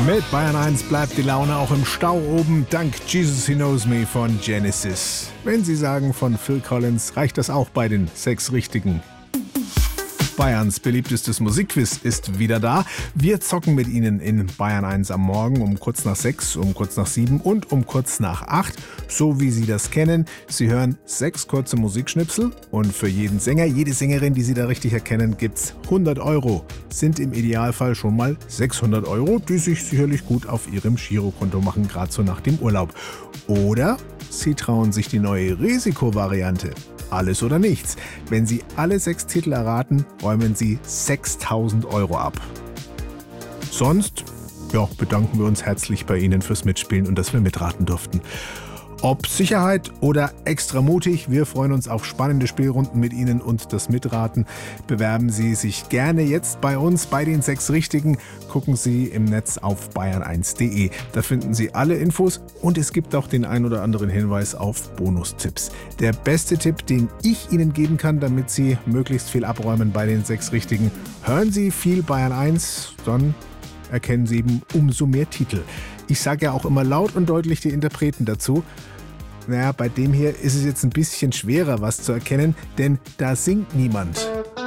Mit Bayern 1 bleibt die Laune auch im Stau oben, dank Jesus He Knows Me von Genesis. Wenn Sie sagen von Phil Collins, reicht das auch bei den 6 Richtigen. Bayerns beliebtestes Musikquiz ist wieder da. Wir zocken mit Ihnen in Bayern 1 am Morgen um kurz nach 6, um kurz nach 7 und um kurz nach 8. So wie Sie das kennen. Sie hören 6 kurze Musikschnipsel und für jeden Sänger, jede Sängerin, die Sie da richtig erkennen, gibt's 100 €. Sind im Idealfall schon mal 600 €, die sich sicherlich gut auf Ihrem Girokonto machen, gerade so nach dem Urlaub. Oder Sie trauen sich die neue Risikovariante. Alles oder nichts. Wenn Sie alle 6 Titel erraten, räumen Sie 6.000 € ab. Sonst bedanken wir uns herzlich bei Ihnen fürs Mitspielen und dass wir mitraten durften. Ob Sicherheit oder extra mutig, wir freuen uns auf spannende Spielrunden mit Ihnen und das Mitraten. Bewerben Sie sich gerne jetzt bei uns, bei den 6 Richtigen. Gucken Sie im Netz auf bayern1.de. Da finden Sie alle Infos und es gibt auch den ein oder anderen Hinweis auf Bonustipps. Der beste Tipp, den ich Ihnen geben kann, damit Sie möglichst viel abräumen bei den 6 Richtigen: Hören Sie viel Bayern 1, dann erkennen Sie eben umso mehr Titel. Ich sage ja auch immer laut und deutlich die Interpreten dazu. Naja, bei dem hier ist es jetzt ein bisschen schwerer, was zu erkennen, denn da singt niemand.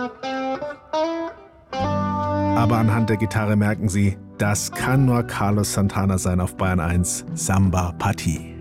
Aber anhand der Gitarre merken Sie, das kann nur Carlos Santana sein auf Bayern 1, Samba Party.